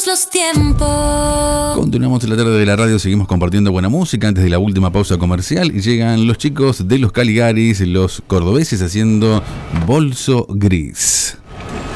los tiempos. Continuamos en la tarde de la radio, seguimos compartiendo buena música antes de la última pausa comercial y llegan los chicos de los Caligaris, los cordobeses, haciendo Bolso Gris.